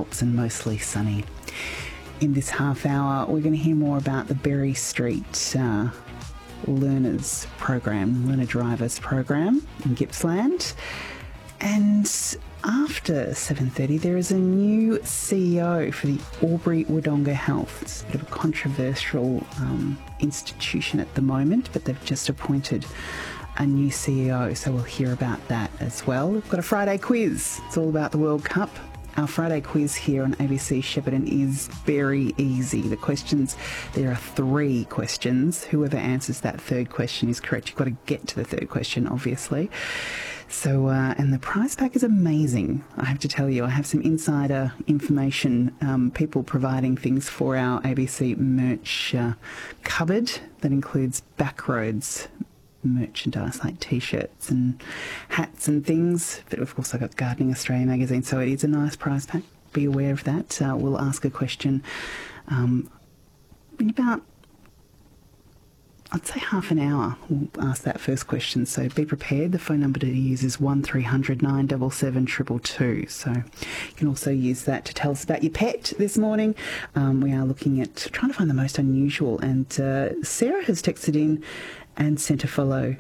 results and mostly sunny. In this half hour, we're going to hear more about the Berry Street Learners Program, Learner Drivers Program in Gippsland. And after 7:30, there is a new CEO for the Albury-Wodonga Health. It's a bit of a controversial institution at the moment, but they've just appointed a new CEO, so we'll hear about that as well. We've got a Friday quiz. It's all about the World Cup. Our Friday quiz here on ABC Shepparton is very easy. The questions, there are 3 questions. Whoever answers that third question is correct. You've got to get to the third question, obviously. So, and the prize pack is amazing, I have to tell you. I have some insider information, people providing things for our ABC merch cupboard that includes Backroads merchandise like T-shirts and hats and things. But of course, I got Gardening Australia magazine, so it is a nice prize pack. Be aware of that. We'll ask a question in about, I'd say, half an hour. We'll ask that first question, so be prepared. The phone number to use is 1300 977 222. So you can also use that to tell us about your pet this morning. We are looking at trying to find the most unusual, and Sarah has texted in and sent a photo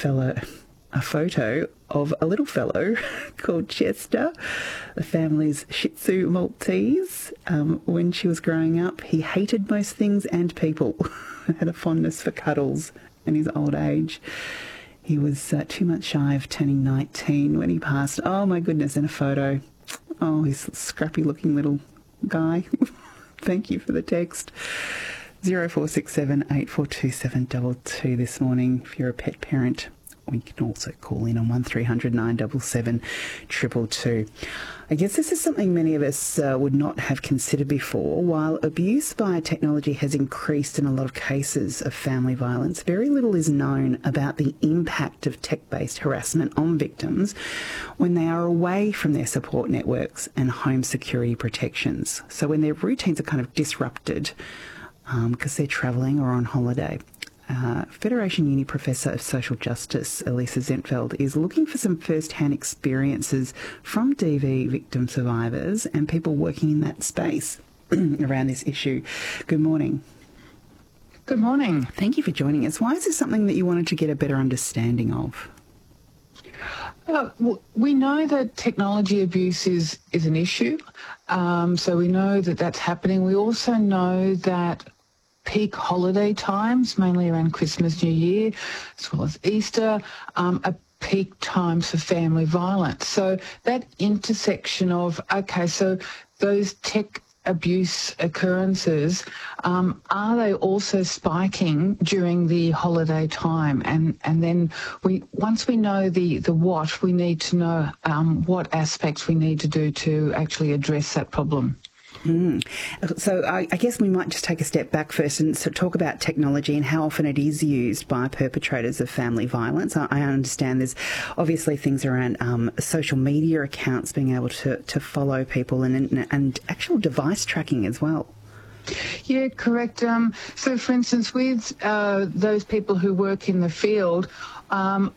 of a little fellow called Chester, the family's Shih Tzu Maltese. When she was growing up, he hated most things and people, had a fondness for cuddles in his old age. He was 2 months shy of turning 19 when he passed. Oh my goodness, and a photo. Oh, he's a scrappy looking little guy. Thank you for the text. 0467 8427 722 this morning if you're a pet parent. Or you can also call in on 1300 977 222. I guess this is something many of us would not have considered before. While abuse by technology has increased in a lot of cases of family violence, very little is known about the impact of tech-based harassment on victims when they are away from their support networks and home security protections. So when their routines are kind of disrupted because they're travelling or on holiday. Federation Uni Professor of Social Justice, Elisa Zentveld, is looking for some first-hand experiences from DV victim survivors and people working in that space around this issue. Good morning. Good morning. Thank you for joining us. Why is this something that you wanted to get a better understanding of? We know that technology abuse is an issue, so we know that that's happening. We also know that peak holiday times, mainly around Christmas, New Year, as well as Easter, are peak times for family violence. So that intersection of, okay, so those tech abuse occurrences, are they also spiking during the holiday time? And then once we know the what, we need to know what aspects we need to do to actually address that problem. So I guess we might just take a step back first and talk about technology and how often it is used by perpetrators of family violence. I understand there's obviously things around social media accounts being able to follow people and actual device tracking as well. Yeah, correct. So, for instance, with those people who work in the field, over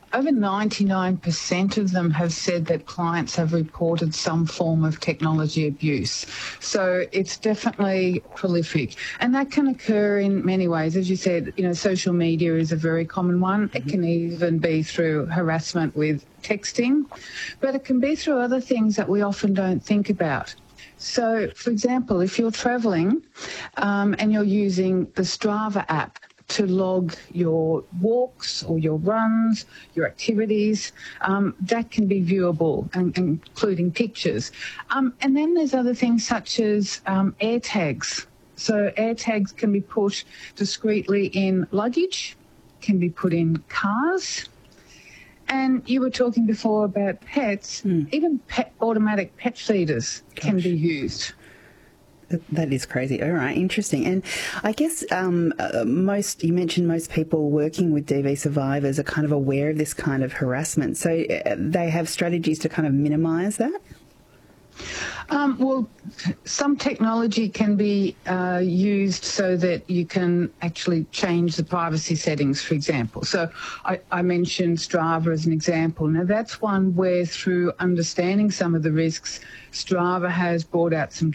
99% of them have said that clients have reported some form of technology abuse. So it's definitely prolific. And that can occur in many ways. As you said, social media is a very common one. It can even be through harassment with texting, but it can be through other things that we often don't think about. So, for example, if you're travelling and you're using the Strava app to log your walks or your runs, your activities, that can be viewable, including pictures. And then there's other things such as air tags. So air tags can be put discreetly in luggage, can be put in cars. And you were talking before about pets. Even automatic pet feeders can be used. That is crazy. All right, interesting. And I guess you mentioned most people working with DV survivors are kind of aware of this kind of harassment. So they have strategies to kind of minimise that? Well, some technology can be used so that you can actually change the privacy settings, for example. So I mentioned Strava as an example. Now, that's one where through understanding some of the risks, Strava has brought out some